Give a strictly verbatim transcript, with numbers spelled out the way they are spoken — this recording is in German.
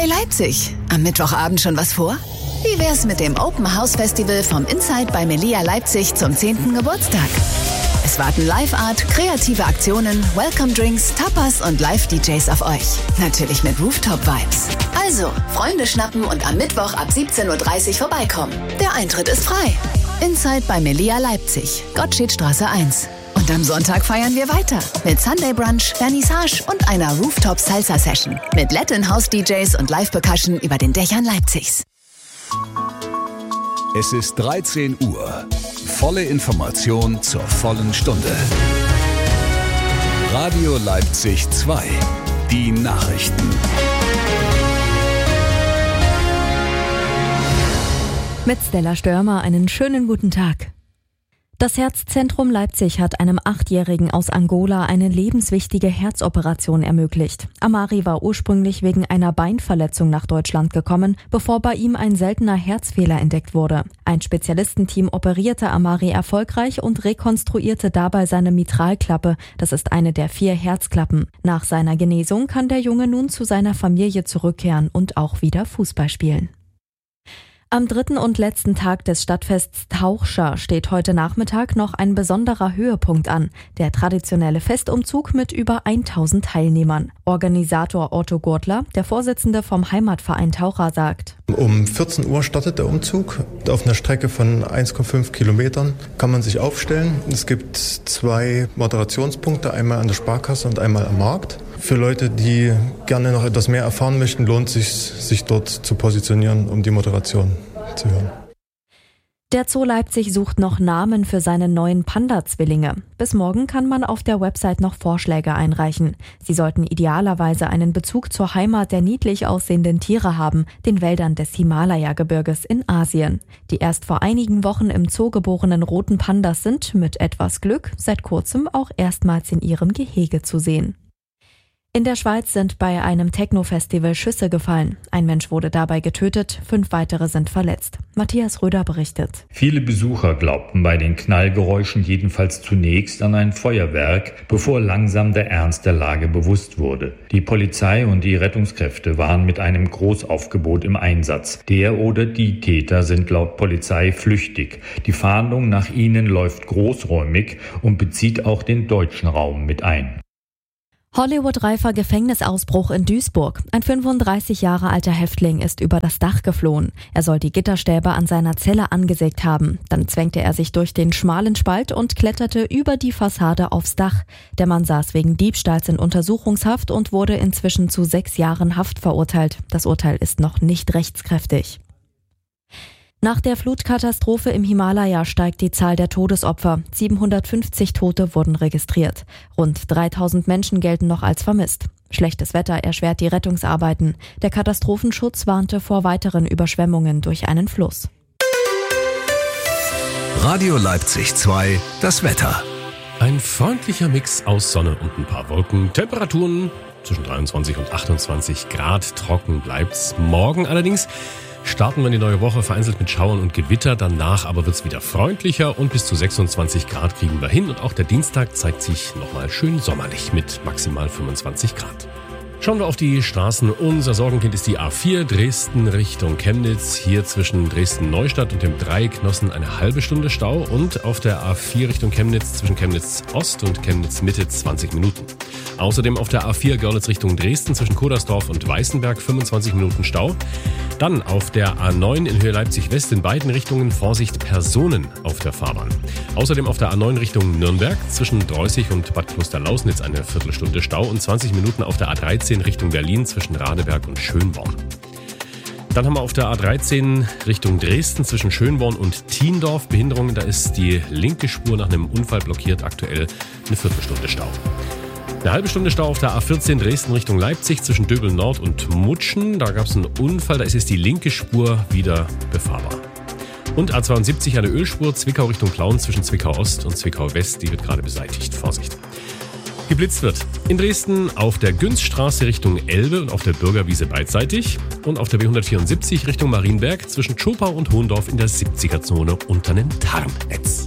Hey Leipzig, am Mittwochabend schon was vor? Wie wär's mit dem Open House Festival vom Inside bei Melia Leipzig zum zehnten Geburtstag? Es warten Live-Art, kreative Aktionen, Welcome-Drinks, Tapas und Live-D Js auf euch. Natürlich mit Rooftop-Vibes. Also, Freunde schnappen und am Mittwoch ab siebzehn Uhr dreißig vorbeikommen. Der Eintritt ist frei. Inside bei Melia Leipzig, Gottschedstraße eins. Und am Sonntag feiern wir weiter mit Sunday Brunch, Vernissage und einer Rooftop-Salsa-Session mit Latin House-D Js und Live-Percussion über den Dächern Leipzigs. Es ist dreizehn Uhr. Volle Information zur vollen Stunde. Radio Leipzig zwei. Die Nachrichten. Mit Stella Störmer einen schönen guten Tag. Das Herzzentrum Leipzig hat einem Achtjährigen aus Angola eine lebenswichtige Herzoperation ermöglicht. Amari war ursprünglich wegen einer Beinverletzung nach Deutschland gekommen, bevor bei ihm ein seltener Herzfehler entdeckt wurde. Ein Spezialistenteam operierte Amari erfolgreich und rekonstruierte dabei seine Mitralklappe. Das ist eine der vier Herzklappen. Nach seiner Genesung kann der Junge nun zu seiner Familie zurückkehren und auch wieder Fußball spielen. Am dritten und letzten Tag des Stadtfests Tauchscher steht heute Nachmittag noch ein besonderer Höhepunkt an, der traditionelle Festumzug mit über tausend Teilnehmern. Organisator Otto Gurtler, der Vorsitzende vom Heimatverein Taucher, sagt: Um vierzehn Uhr startet der Umzug. Auf einer Strecke von eins Komma fünf Kilometern kann man sich aufstellen. Es gibt zwei Moderationspunkte, einmal an der Sparkasse und einmal am Markt. Für Leute, die gerne noch etwas mehr erfahren möchten, lohnt es sich, sich dort zu positionieren, um die Moderation zu hören. Der Zoo Leipzig sucht noch Namen für seine neuen Panda-Zwillinge. Bis morgen kann man auf der Website noch Vorschläge einreichen. Sie sollten idealerweise einen Bezug zur Heimat der niedlich aussehenden Tiere haben, den Wäldern des Himalaya-Gebirges in Asien. Die erst vor einigen Wochen im Zoo geborenen roten Pandas sind mit etwas Glück seit kurzem auch erstmals in ihrem Gehege zu sehen. In der Schweiz sind bei einem Techno-Festival Schüsse gefallen. Ein Mensch wurde dabei getötet, fünf weitere sind verletzt. Matthias Röder berichtet. Viele Besucher glaubten bei den Knallgeräuschen jedenfalls zunächst an ein Feuerwerk, bevor langsam der Ernst der Lage bewusst wurde. Die Polizei und die Rettungskräfte waren mit einem Großaufgebot im Einsatz. Der oder die Täter sind laut Polizei flüchtig. Die Fahndung nach ihnen läuft großräumig und bezieht auch den deutschen Raum mit ein. Hollywood-reifer Gefängnisausbruch in Duisburg. Ein fünfunddreißig Jahre alter Häftling ist über das Dach geflohen. Er soll die Gitterstäbe an seiner Zelle angesägt haben. Dann zwängte er sich durch den schmalen Spalt und kletterte über die Fassade aufs Dach. Der Mann saß wegen Diebstahls in Untersuchungshaft und wurde inzwischen zu sechs Jahren Haft verurteilt. Das Urteil ist noch nicht rechtskräftig. Nach der Flutkatastrophe im Himalaya steigt die Zahl der Todesopfer. siebenhundertfünfzig Tote wurden registriert. Rund dreitausend Menschen gelten noch als vermisst. Schlechtes Wetter erschwert die Rettungsarbeiten. Der Katastrophenschutz warnte vor weiteren Überschwemmungen durch einen Fluss. Radio Leipzig zwei, das Wetter. Ein freundlicher Mix aus Sonne und ein paar Wolken. Temperaturen zwischen dreiundzwanzig und achtundzwanzig Grad. Trocken bleibt's. Morgen allerdings starten wir in die neue Woche vereinzelt mit Schauern und Gewitter. Danach aber wird's wieder freundlicher und bis zu sechsundzwanzig Grad kriegen wir hin. Und auch der Dienstag zeigt sich nochmal schön sommerlich mit maximal fünfundzwanzig Grad. Schauen wir auf die Straßen. Unser Sorgenkind ist die A vier Dresden Richtung Chemnitz. Hier zwischen Dresden-Neustadt und dem Dreiecknossen eine halbe Stunde Stau. Und auf der A vier Richtung Chemnitz zwischen Chemnitz Ost und Chemnitz Mitte zwanzig Minuten. Außerdem auf der A vier Görlitz Richtung Dresden zwischen Kodersdorf und Weißenberg fünfundzwanzig Minuten Stau. Dann auf der A neun in Höhe Leipzig-West in beiden Richtungen Vorsicht Personen auf der Fahrbahn. Außerdem auf der A neun Richtung Nürnberg zwischen Dreußig und Bad Klosterlausnitz eine Viertelstunde Stau und zwanzig Minuten auf der A dreizehn Richtung Berlin zwischen Radeberg und Schönborn. Dann haben wir auf der A dreizehn Richtung Dresden zwischen Schönborn und Thiendorf Behinderungen. Da ist die linke Spur nach einem Unfall blockiert, aktuell eine Viertelstunde Stau. Eine halbe Stunde Stau auf der A vierzehn Dresden Richtung Leipzig zwischen Döbel Nord und Mutschen. Da gab es einen Unfall, da ist jetzt die linke Spur wieder befahrbar. Und A zweiundsiebzig eine Ölspur Zwickau Richtung Plauen zwischen Zwickau Ost und Zwickau West, die wird gerade beseitigt. Vorsicht. Geblitzt wird in Dresden auf der Günzstraße Richtung Elbe und auf der Bürgerwiese beidseitig und auf der B hundertvierundsiebzig Richtung Marienberg zwischen Tschopau und Hohendorf in der siebziger Zone unter einem Tarnnetz.